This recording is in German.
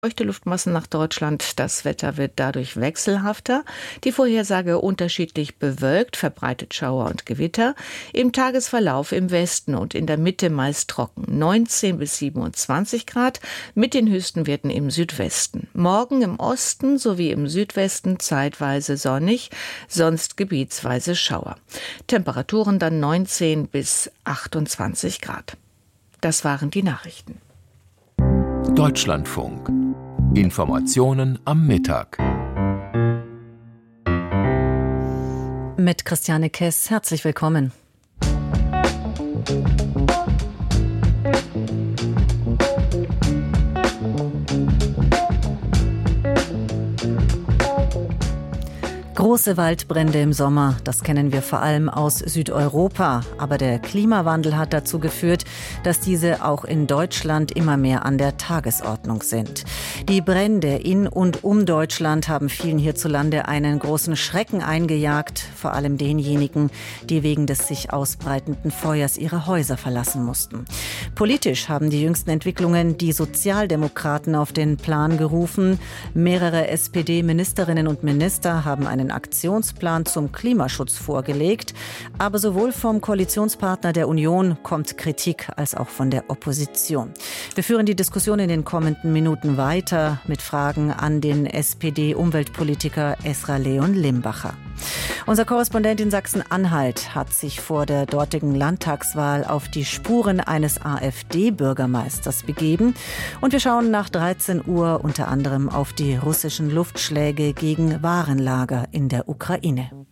Feuchte Luftmassen nach Deutschland. Das Wetter wird dadurch wechselhafter. Die Vorhersage unterschiedlich bewölkt, verbreitet Schauer und Gewitter. Im Tagesverlauf im Westen und in der Mitte meist trocken. 19 bis 27 Grad mit den höchsten Werten im Südwesten. Morgen im Osten sowie im Südwesten zeitweise sonnig, sonst gebietsweise Schauer. Temperaturen dann 19 bis 28 Grad. Das waren die Nachrichten. Deutschlandfunk. Informationen am Mittag. Mit Christiane Kess, herzlich willkommen. Große Waldbrände im Sommer, das kennen wir vor allem aus Südeuropa. Aber der Klimawandel hat dazu geführt, dass diese auch in Deutschland immer mehr an der Tagesordnung sind. Die Brände in und um Deutschland haben vielen hierzulande einen großen Schrecken eingejagt, vor allem denjenigen, die wegen des sich ausbreitenden Feuers ihre Häuser verlassen mussten. Politisch haben die jüngsten Entwicklungen die Sozialdemokraten auf den Plan gerufen. Mehrere SPD-Ministerinnen und Minister haben einen Aktionsplan zum Klimaschutz vorgelegt. Aber sowohl vom Koalitionspartner der Union kommt Kritik als auch von der Opposition. Wir führen die Diskussion in den kommenden Minuten weiter mit Fragen an den SPD-Umweltpolitiker Esra Leon Limbacher. Unser Korrespondent in Sachsen-Anhalt hat sich vor der dortigen Landtagswahl auf die Spuren eines AfD-Bürgermeisters begeben. Und wir schauen nach 13 Uhr unter anderem auf die russischen Luftschläge gegen Warenlager in der Ukraine.